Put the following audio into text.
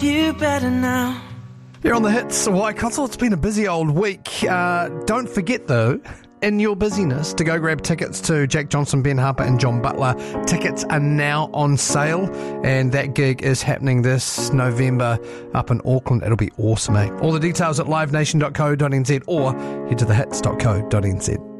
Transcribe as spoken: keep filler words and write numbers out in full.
You better now. You're on the Hits Waikato. It's been a busy old week. Uh, don't forget, though, in your busyness, to go grab tickets to Jack Johnson, Ben Harper and John Butler. Tickets are now on sale, and that gig is happening this November up in Auckland. It'll be awesome, eh? All the details at live nation dot co dot n z or head to the hits dot co dot n z.